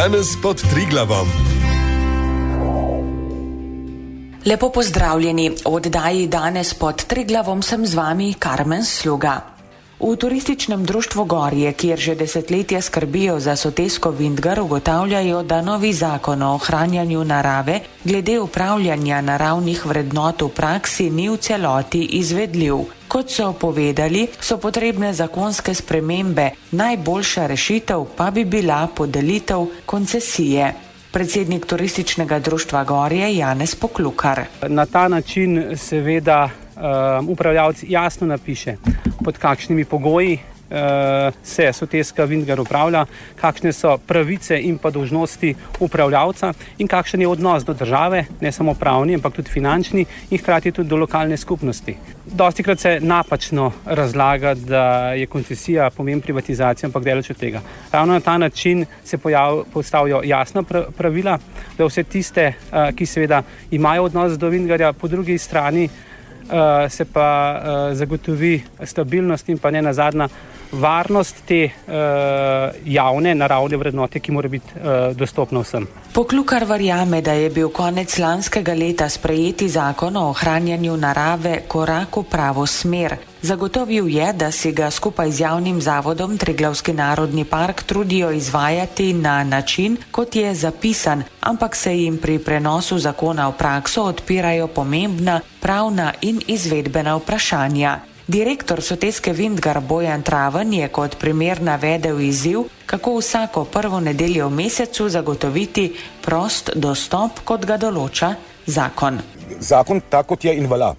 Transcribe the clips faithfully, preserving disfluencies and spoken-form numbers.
Danes pod Triglavom. Lepo pozdravljeni. V oddaji Danes pod Triglavom sem z vami Karmen Sluga. V turističnem društvu Gorje, kjer že desetletja skrbijo za Sotesko Vintgar, ugotavljajo, da novi zakon o ohranjanju narave glede upravljanja naravnih vrednot v praksi ni v celoti izvedljiv. Kot so povedali, so potrebne zakonske spremembe, najboljša rešitev pa bi bila podelitev koncesije. Predsednik turističnega društva Gorje Janez Poklukar. Na ta način seveda um, upravljavec jasno napiše, pod kakšnimi pogoji uh, se Soteska Vintgar upravlja, kakšne so pravice in pa dolžnosti upravljavca in kakšen je odnos do države, ne samo pravni, ampak tudi finančni in hkrati tudi do lokalne skupnosti. Dostikrat se napačno razlaga, da je koncesija pomen privatizacije, ampak daleč od tega. Ravno na ta način se pojav, postavijo jasna pravila, da vse tiste, uh, ki seveda imajo odnos do Vintgarja, po drugi strani Uh, se pa uh, zagotovi stabilnost in pa ne nazadnja varnost te uh, javne naravne vrednote, ki mora biti uh, dostopna vsem. Poklukar verjame, da je bil konec lanskega leta sprejeti zakon o ohranjanju narave korak v pravo smer. Zagotovil je, da si ga skupaj z javnim zavodom Triglavski narodni park trudijo izvajati na način, kot je zapisan, ampak se jim pri prenosu zakona v prakso odpirajo pomembna pravna in izvedbena vprašanja. Direktor Soteske Vintgar Bojan Traven je kot primer navedel izziv, kako vsako prvo nedeljo v mesecu zagotoviti prost dostop, kot ga določa zakon. Zakon tako kot je in velja.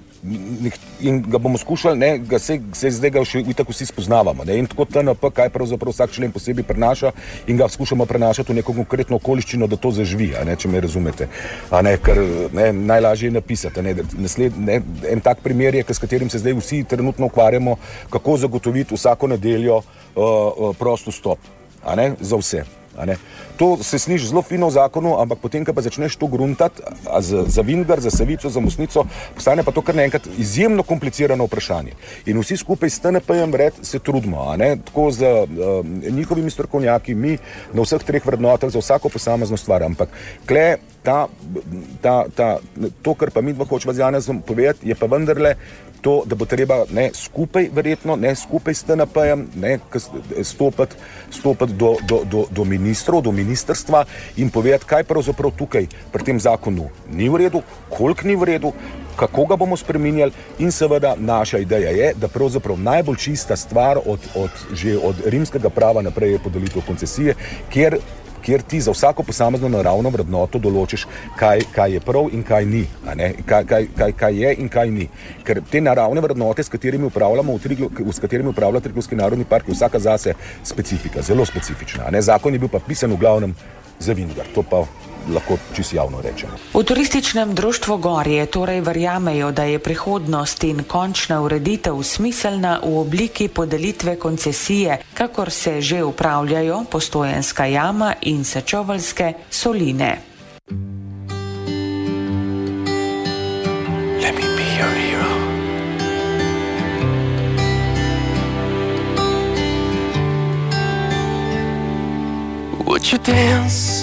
In ga bomo skušali, ne, ga se, se zdaj ga še itak vsi spoznavamo, ne, in tako T N P, kaj pravzaprav vsak člen posebej prenaša in ga skušamo prenašati v neko konkretno okoliščino, da to zaživi, a ne, če me razumete. A ne, ker ne, najlažje je napisati, a ne, nasled, ne, en tak primer je, s katerim se zdaj vsi trenutno ukvarjamo, kako zagotoviti vsako nedeljo uh, uh, prost vstop, a ne, za vse. To se sliši zelo fino v zakonu, ampak potem, ko pa začneš to gruntati za, za Vintgar, za Savico, za Mostnico, postane pa to kar naenkrat izjemno komplicirano vprašanje. In vsi skupaj s T N P-jem vred se trudimo, a ne, tako z uh, njihovimi strokovnjaki, mi na vseh treh vrednotah za vsako posamezno stvar, ampak kle, ta, ta, ta, to, kar pa mi dva hočeva z Janezom povedati, je pa vendarle to, da bo treba ne, skupaj verjetno, ne skupaj s T N P-jem, ne, stopati, stopati do, do, do, do ministrov, do ministrstva in povedati, kaj pravzaprav tukaj pri tem zakonu ni v redu, koliko ni v redu, kako ga bomo spreminjali in seveda naša ideja je, da pravzaprav najbolj čista stvar od, od, že od rimskega prava naprej je podelitev koncesije, kjer kjer ti za vsako posamezno naravno vrednoto določiš, kaj, kaj je prav in kaj ni, a ne? Kaj, kaj, kaj, kaj je in kaj ni. Ker te naravne vrednote, s katerimi upravljamo, s katerimi upravlja Triglavski narodni park, je vsaka zase specifika, zelo specifična. A ne? Zakon je bil pa pisan v glavnem za Vintgar, to pa lahko čisto javno rečemo. V turističnem društvu Gorje torej verjamejo, da je prihodnost in končna ureditev smiselna v obliki podelitve koncesije, kakor se že upravljajo Postojanska jama in Sečoveljske soline. Let me be your hero. Would you dance